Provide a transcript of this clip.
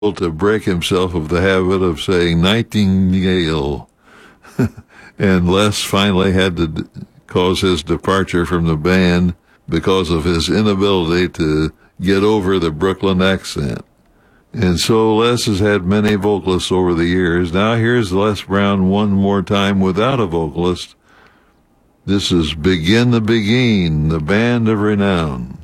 to break himself of the habit of saying Nightingale. And Les finally had to cause his departure from the band because of his inability to get over the Brooklyn accent. And so Les has had many vocalists over the years. Now here's Les Brown one more time without a vocalist. This is Begin the Beguine, the Band of Renown.